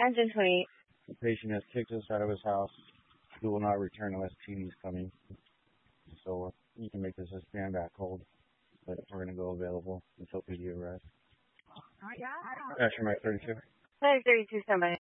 Engine 28. The patient has kicked us out of his house. He will not return unless TD's coming. So you can make this a standback hold, but we're going to go available until PD arrives. Asher Mike 32. 932, somebody.